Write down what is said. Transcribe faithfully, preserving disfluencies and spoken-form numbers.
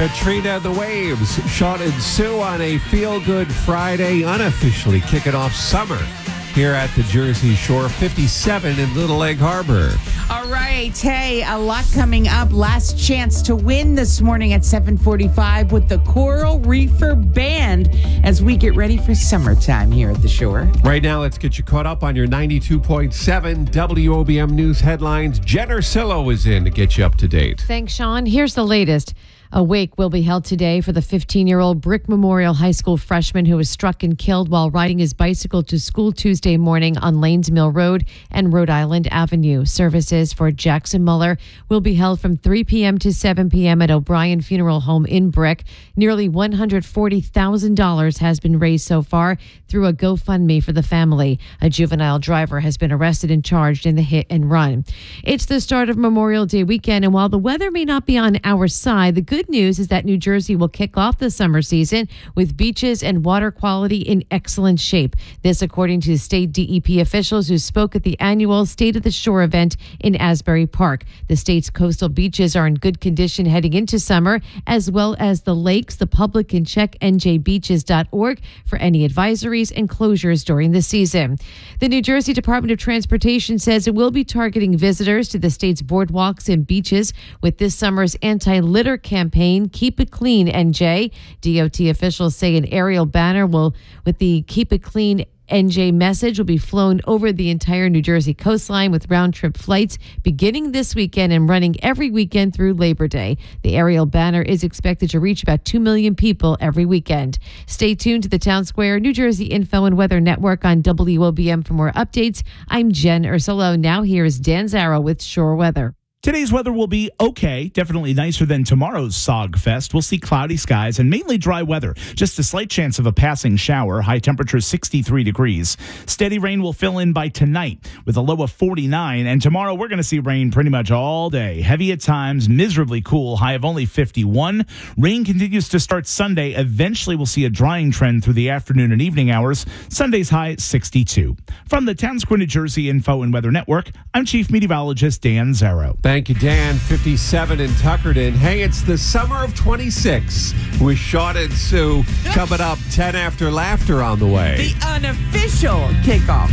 Katrina the Waves, Sean and Sue on a feel-good Friday, unofficially kicking off summer here at the Jersey Shore, fifty-seven in Little Egg Harbor. All right. Hey, a lot coming up. Last chance to win this morning at seven forty-five with the Coral Reefer Band as we get ready for summertime here at the Shore. Right now, let's get you caught up on your ninety-two point seven W O B M News headlines. Jen Ursillo is in to get you up to date. Thanks, Sean. Here's the latest. A wake will be held today for the fifteen-year-old Brick Memorial High School freshman who was struck and killed while riding his bicycle to school Tuesday morning on Lanes Mill Road and Rhode Island Avenue. Services for Jackson Muller will be held from three p.m. to seven p.m. at O'Brien Funeral Home in Brick. Nearly one hundred forty thousand dollars has been raised so far through a GoFundMe for the family. A juvenile driver has been arrested and charged in the hit and run. It's the start of Memorial Day weekend, and while the weather may not be on our side, the good news is that New Jersey will kick off the summer season with beaches and water quality in excellent shape. This according to state D E P officials who spoke at the annual State of the Shore event in Asbury Park. The state's coastal beaches are in good condition heading into summer, as well as the lakes. The public can check N J beaches dot org for any advisories and closures during the season. The New Jersey Department of Transportation says it will be targeting visitors to the state's boardwalks and beaches with this summer's anti-litter campaign, Keep It Clean N J. D O T officials say an aerial banner will, with the Keep It Clean N J message, will be flown over the entire New Jersey coastline with round-trip flights beginning this weekend and running every weekend through Labor Day. The aerial banner is expected to reach about two million people every weekend. Stay tuned to the Town Square New Jersey Info and Weather Network on W O B M for more updates. I'm Jen Ursillo. Now here's Dan Zarrow with Shore Weather. Today's weather will be okay, definitely nicer than tomorrow's Sog Fest. We'll see cloudy skies and mainly dry weather. Just a slight chance of a passing shower. High temperature sixty-three degrees. Steady rain will fill in by tonight with a low of forty-nine. And tomorrow we're going to see rain pretty much all day. Heavy at times, miserably cool, high of only fifty-one. Rain continues to start Sunday. Eventually we'll see a drying trend through the afternoon and evening hours. Sunday's high sixty-two. From the Town Square New Jersey Info and Weather Network, I'm Chief Meteorologist Dan Zarrow. Thank you, Dan. fifty-seven in Tuckerton. Hey, it's the summer of twenty-six with Sean and Sue coming up ten after laughter on the way. The unofficial kickoff.